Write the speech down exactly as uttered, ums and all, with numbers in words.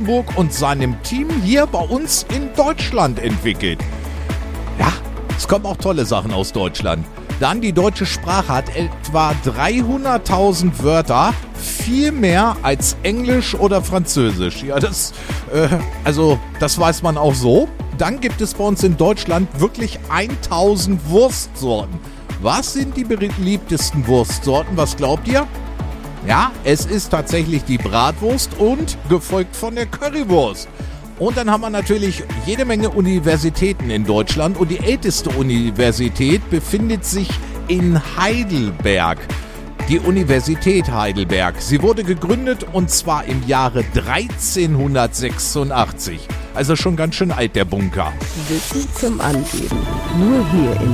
Brandenburg und seinem Team hier bei uns in Deutschland entwickelt. Ja, es kommen auch tolle Sachen aus Deutschland. Dann die deutsche Sprache hat etwa dreihunderttausend Wörter, viel mehr als Englisch oder Französisch. Ja, das, äh, also, das weiß man auch so. Dann gibt es bei uns in Deutschland wirklich tausend Wurstsorten. Was sind die beliebtesten Wurstsorten? Was glaubt ihr? Ja, es ist tatsächlich die Bratwurst und gefolgt von der Currywurst. Und dann haben wir natürlich jede Menge Universitäten in Deutschland und die älteste Universität befindet sich in Heidelberg. Die Universität Heidelberg. Sie wurde gegründet und zwar im Jahre dreizehnhundertsechsundachtzig. Also schon ganz schön alt, der Bunker. Wissen zum Angeben. Nur hier in